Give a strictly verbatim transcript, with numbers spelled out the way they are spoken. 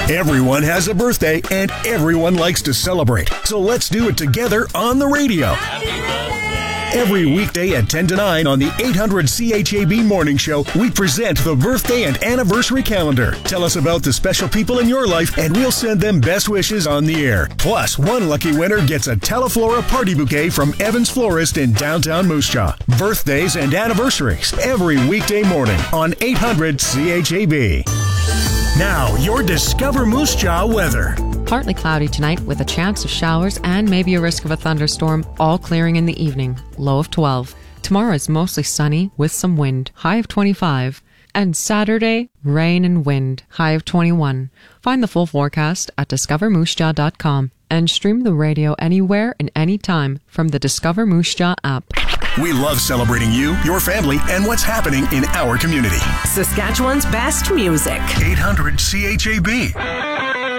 Everyone has a birthday and everyone likes to celebrate. So let's do it together on the radio. Every weekday at ten to nine on the eight hundred C H A B Morning Show, we present the birthday and anniversary calendar. Tell us about the special people in your life and we'll send them best wishes on the air. Plus, one lucky winner gets a Teleflora party bouquet from Evans Florist in downtown Moose Jaw. Birthdays and anniversaries every weekday morning on eight hundred C H A B. Now, your Discover Moose Jaw weather. Partly cloudy tonight with a chance of showers and maybe a risk of a thunderstorm, all clearing in the evening, low of twelve. Tomorrow is mostly sunny with some wind, high of twenty-five. And Saturday, rain and wind, high of twenty-one. Find the full forecast at discover moose jaw dot com and stream the radio anywhere and anytime from the Discover Moose Jaw app. We love celebrating you, your family, and what's happening in our community. Saskatchewan's best music. eight hundred C H A B.